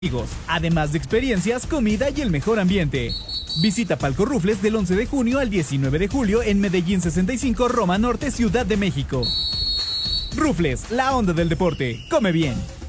amigos, además de experiencias, comida y el mejor ambiente. Visita Palco Rufles del 11 de junio al 19 de julio en Medellín 65, Roma Norte, Ciudad de México. Rufles, la onda del deporte. Come bien.